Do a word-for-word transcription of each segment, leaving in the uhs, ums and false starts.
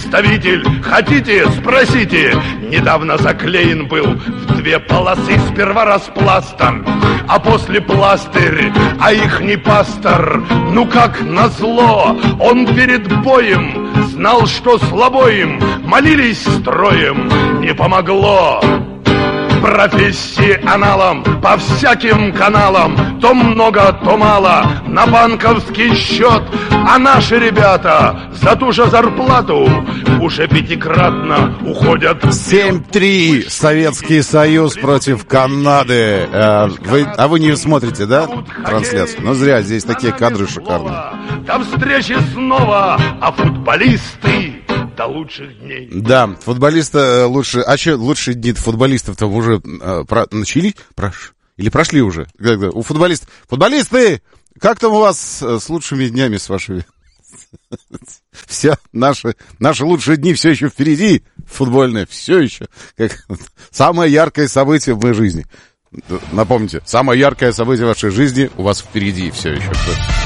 представитель. Хотите, спросите. Недавно заклеен был в две полосы сперва распластом, а после пластырь, а ихний пастор. Ну как назло, он перед боем знал, что слабо им, молились строем, не помогло. Профессионалам по всяким каналам то много, то мало на банковский счет, а наши ребята за ту же зарплату уже пятикратно уходят. семь три Советский Союз против Канады. А вы, а вы не смотрите, да, трансляцию? Ну зря, здесь такие кадры шикарные. До встречи снова, а футболисты до лучших дней. Да, футболисты лучше... А что, лучшие дни футболистов-то уже э, про, начали? Прош, или прошли уже? У футболистов... Футболисты! Как там у вас с лучшими днями, с вашими? Все наши, наши лучшие дни все еще впереди. Футбольные, все еще. Как, самое яркое событие в моей жизни. Напомните, самое яркое событие в вашей жизни у вас впереди все еще.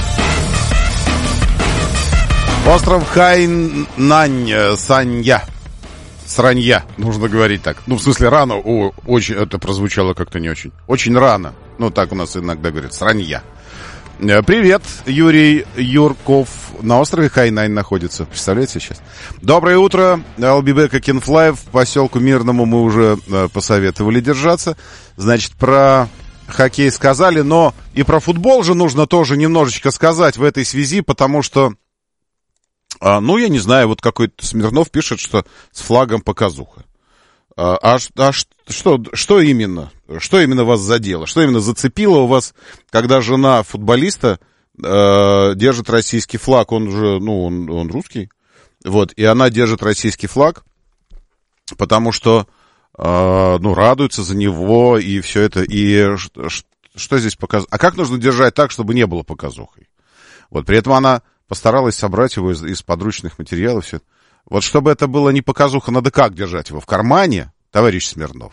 Остров Хайнань, Санья. Сранья, нужно говорить так. Ну, в смысле, рано, о, очень, это прозвучало как-то не очень. Очень рано. Ну, так у нас иногда говорят, сранья. Привет, Юрий Юрков. На острове Хайнань находится. Представляете сейчас? Доброе утро. I'll be back again fly. В поселку Мирному мы уже э, посоветовали держаться. Значит, про хоккей сказали, но и про футбол же нужно тоже немножечко сказать в этой связи, потому что А, ну, я не знаю, вот какой-то Смирнов пишет, что с флагом показуха. А, а, а что, что именно? Что именно вас задело? Что именно зацепило у вас, когда жена футболиста э, держит российский флаг? Он же, ну, он, он русский. Вот, и она держит российский флаг, потому что, э, ну, радуется за него и все это. И что, что здесь показуха? А как нужно держать так, чтобы не было показухой? Вот, при этом она постаралась собрать его из, из подручных материалов. Все. Вот чтобы это было не показуха, надо как держать его? В кармане, товарищ Смирнов?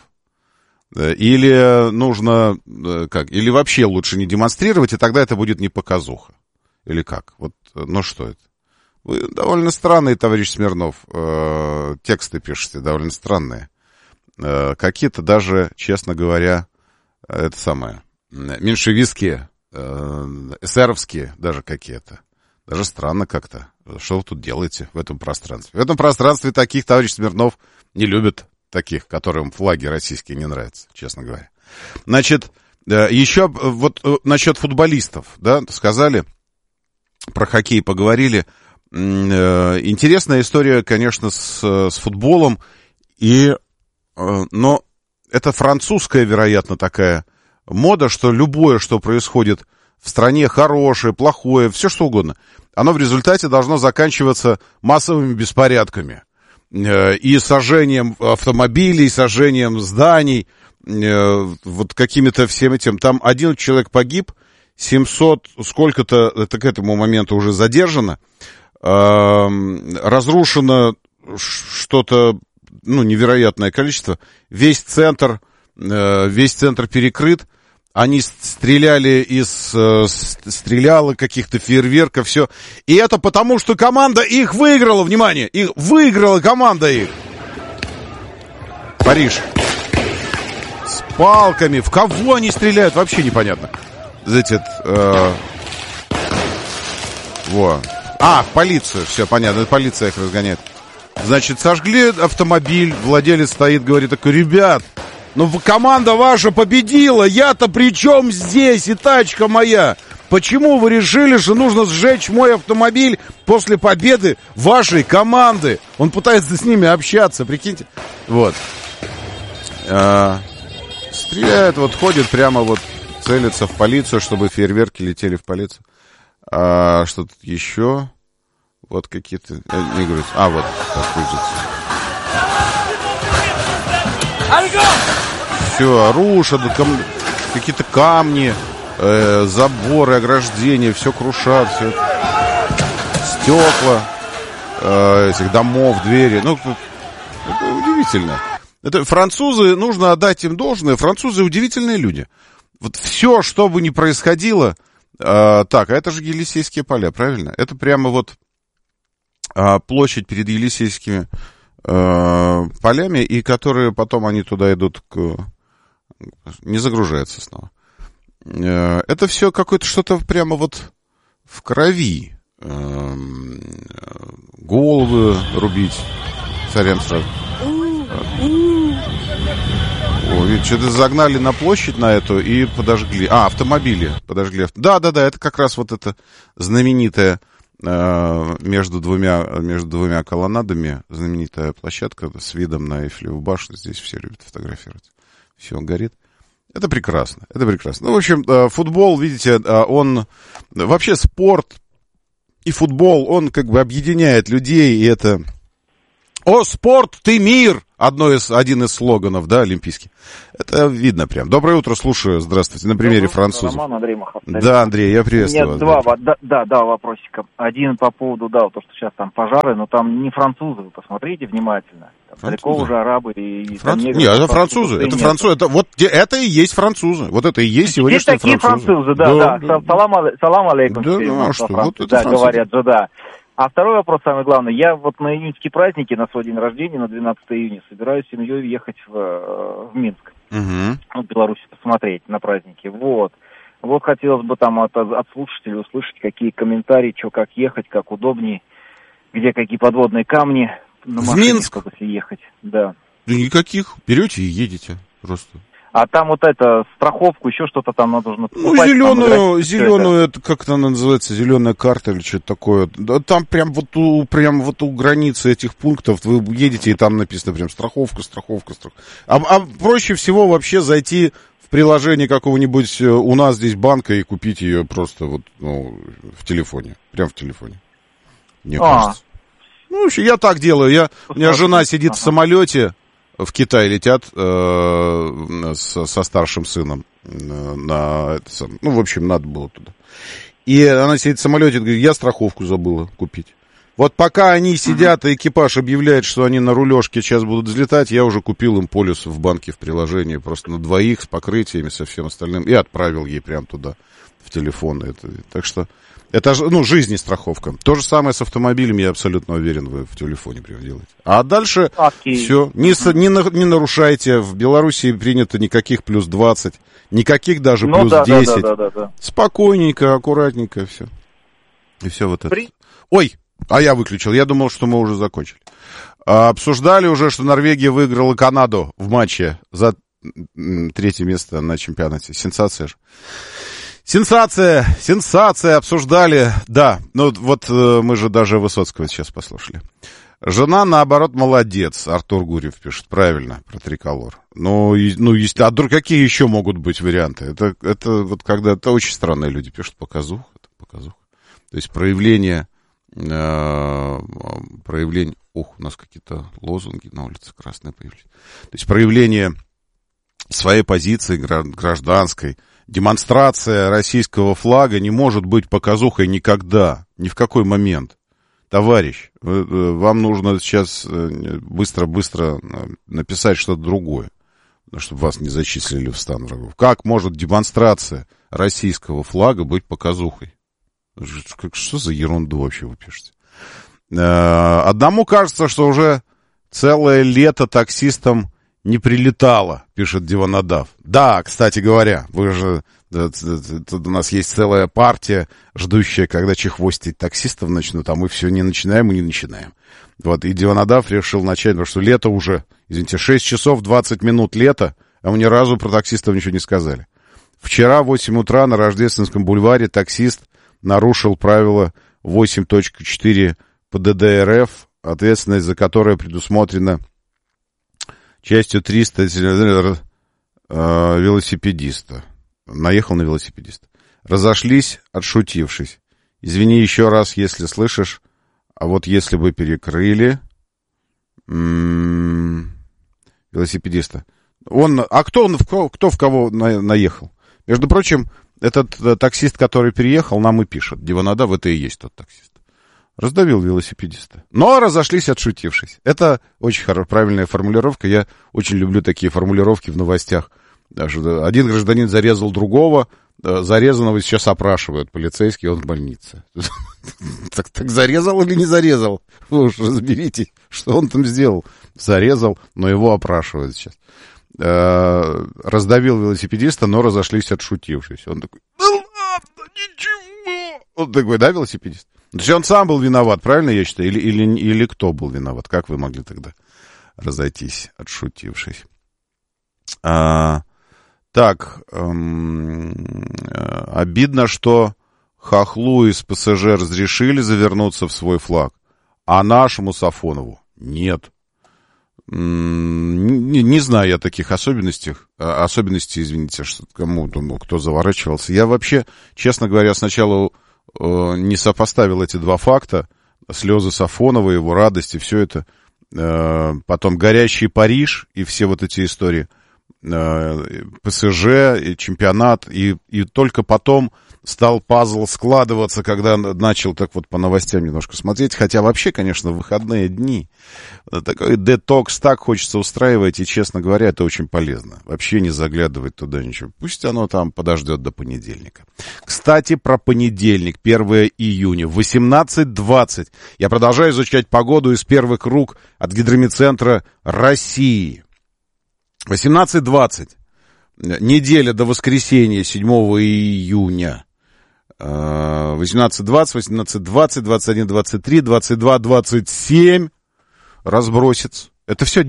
Или нужно, как? Или вообще лучше не демонстрировать, и тогда это будет не показуха? Или как? Вот, ну что это? Вы довольно странные, товарищ Смирнов, э, тексты пишете, довольно странные. Э, какие-то даже, честно говоря, это самое, меньшевистские, э, эсеровские даже какие-то. Даже странно как-то. Что вы тут делаете в этом пространстве? В этом пространстве таких, товарищ Смирнов, не любят таких, которым флаги российские не нравятся, честно говоря. Значит, еще вот насчет футболистов, да, сказали, про хоккей поговорили. Интересная история, конечно, с, с футболом. И, но это французская, вероятно, такая мода, что любое, что происходит в стране, хорошее, плохое, все что угодно, оно в результате должно заканчиваться массовыми беспорядками. И сожжением автомобилей, сожжением зданий, вот какими-то всем этим. Там один человек погиб, семьсот, сколько-то, это к этому моменту уже задержано, разрушено что-то, ну, невероятное количество. Весь центр, весь центр перекрыт. Они стреляли из э, стрелялок, каких-то фейерверков, все. И это потому, что команда их выиграла, внимание, их выиграла команда их. Париж. С палками. В кого они стреляют, вообще непонятно. Знаете, э, во. А, в полицию, все понятно, полиция их разгоняет. Значит, сожгли автомобиль, владелец стоит, говорит такой, ребят, ну, команда ваша победила, я-то при чем здесь, и тачка моя? Почему вы решили, что нужно сжечь мой автомобиль после победы вашей команды? Он пытается с ними общаться, прикиньте. Вот. А, стреляет, вот ходит прямо вот, целится в полицию, чтобы фейерверки летели в полицию. А, что тут еще? Вот какие-то... Не говорю. А, вот. Все, рушат, кам... какие-то камни, э, заборы, ограждения, все крушат, все. Стекла э, этих домов, двери. Ну, это удивительно. Это французы, нужно отдать им должное, французы удивительные люди. Вот все, что бы ни происходило... Э, так, а это же Елисейские поля, правильно? Это прямо вот... площадь перед Елисейскими э, полями, и которые потом они туда идут, к, не загружаются снова. Э, это все какое-то что-то прямо вот в крови. Э, головы рубить царям сразу. Ой, что-то загнали на площадь на эту и подожгли. А, автомобили подожгли. Да-да-да, это как раз вот это знаменитая э, между, двумя, между двумя колоннадами знаменитая площадка с видом на Эйфелеву башню. Здесь все любят фотографировать. Все горит. Это прекрасно, это прекрасно. Ну, в общем, э, футбол, видите, э, он... Вообще спорт и футбол, он как бы объединяет людей, и это... «О, спорт, ты мир!» Одно из, один из слоганов, да, олимпийский. Это видно прям. Доброе утро, слушаю. Здравствуйте. На примере французов. Роман, Андрей Махов. Да, Андрей, я приветствую вас. Два, да, да, да, вопросика. Один по поводу, да, то, что сейчас там пожары, но там не французы, вы посмотрите внимательно. Там далеко уже арабы и... Франц... Там нет, это французы. Это французы. Это, вот, это и есть французы. Вот это и есть сегодняшние французы. Есть такие французы, да, да. да. да. Салам, салам алейкум. Да, ну а что, вот это да, французы. Говорят же, да. А второй вопрос, самый главный. Я вот на июньские праздники, на свой день рождения, на двенадцатое июня, собираюсь с семьей ехать в, в Минск. Угу. В Беларуси посмотреть на праздники. Вот. Вот хотелось бы там от, от слушателей услышать, какие комментарии, что, как ехать, как удобнее, где какие подводные камни. На в машине, Минск? Если ехать, да. Да никаких. Берете и едете просто. А там вот это, страховку, еще что-то там надо нужно покупать. Ну, зеленую, зеленую, это, как она называется, зеленая карта или что-то такое. Да, там прям вот, у, прям вот у границы этих пунктов вы едете, и там написано прям страховка, страховка, страховка. А, а проще всего вообще зайти в приложение какого-нибудь у нас здесь банка и купить ее просто вот, ну, в телефоне. Прям в телефоне. Мне а. кажется. Ну, вообще, я так делаю. Я, у меня жена сидит ага. в самолете. В Китай летят э, со, со старшим сыном. На, это, ну, в общем, надо было туда. И она сидит в самолете и говорит, я страховку забыла купить. Вот пока они сидят, и экипаж объявляет, что они на рулежке сейчас будут взлетать, я уже купил им полис в банке в приложении. Просто на двоих с покрытиями, со всем остальным. И отправил ей прям туда, в телефон. Это, так что... Это, ну, жизни страховка. То же самое с автомобилем, я абсолютно уверен, вы в телефоне прям делаете. А дальше okay. все. Не, не, не нарушайте. В Беларуси принято никаких плюс двадцать, никаких даже ну, плюс да, десять. Да, да, да, да. Спокойненько, аккуратненько, все. И все вот это. При... Ой, а я выключил. Я думал, что мы уже закончили. А, обсуждали уже, что Норвегия выиграла Канаду в матче за третье место на чемпионате. Сенсация же. Сенсация, сенсация, обсуждали, да, ну вот э, мы же даже Высоцкого сейчас послушали. Жена, наоборот, молодец, Артур Гурьев пишет, правильно, про триколор. Ну, и, ну есть, а какие еще могут быть варианты? Это, это вот когда, это очень странные люди пишут, показуха, это показуха. То есть проявление, э, проявление, ух, у нас какие-то лозунги на улице красные появились. То есть проявление своей позиции гражданской, демонстрация российского флага не может быть показухой никогда, ни в какой момент. Товарищ, вам нужно сейчас быстро-быстро написать что-то другое, чтобы вас не зачислили в стан врагов. Как может демонстрация российского флага быть показухой? Что за ерунду вообще вы пишете? Одному кажется, что уже целое лето таксистам не прилетало, пишет Диванадав. Да, кстати говоря, вы же, тут у нас есть целая партия, ждущая, когда чехвостить таксистов начнут, а мы все не начинаем и не начинаем. Вот, и Диванадав решил начать, потому что лето уже, извините, шесть часов двадцать минут лета, а мы ни разу про таксистов ничего не сказали. Вчера в восемь утра на Рождественском бульваре таксист нарушил правило восемь точка четыре ПДД РФ, ответственность за которое предусмотрена частью триста э, велосипедиста. Наехал на велосипедиста. Разошлись, отшутившись. Извини еще раз, если слышишь, а вот если бы перекрыли м-м, велосипедиста. Он, а кто, он, кто в кого на, наехал? Между прочим, этот таксист, который переехал, нам и пишет. Диванадав, это и есть тот таксист. Раздавил велосипедиста. Но разошлись, отшутившись. Это очень хорошая, правильная формулировка. Я очень люблю такие формулировки в новостях. Один гражданин зарезал другого, зарезанного сейчас опрашивают полицейские, он в больнице. Так, так зарезал или не зарезал? Вы уж разберитесь, что он там сделал. Зарезал, но его опрашивают сейчас. Раздавил велосипедиста, но разошлись, отшутившись. Он такой, да ладно, ничего. Он такой, да, велосипедист? То есть он сам был виноват, правильно я считаю? Или, или, или кто был виноват? Как вы могли тогда разойтись, отшутившись? А, так, эм, обидно, что хохлу из ПСЖ разрешили завернуться в свой флаг, а нашему Сафонову нет. Не, не знаю я таких особенностях, особенностей, извините, что кому-то, ну, кто заворачивался. Я вообще, честно говоря, сначала э, не сопоставил эти два факта. Слезы Сафонова, его радость и все это. Э, потом горящий Париж и все вот эти истории. Э, ПСЖ, и чемпионат. И, и только потом стал пазл складываться, когда начал так вот по новостям немножко смотреть. Хотя вообще, конечно, в выходные дни такой детокс так хочется устраивать. И, честно говоря, это очень полезно. Вообще не заглядывать туда ничего. Пусть оно там подождет до понедельника. Кстати, про понедельник, первое июня, восемнадцать двадцать. Я продолжаю изучать погоду из первых рук от Гидромедцентра России. восемнадцать двадцать. Неделя до воскресенья, седьмого июня. восемнадцать двадцать, восемнадцать двадцать, двадцать один двадцать три, двадцать два двадцать семь разбросится. Это все